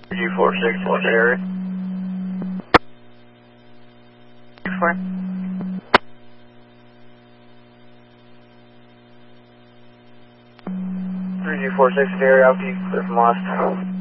G46 on the area. 4. 3G46 in the area, Alpha, clear from lost.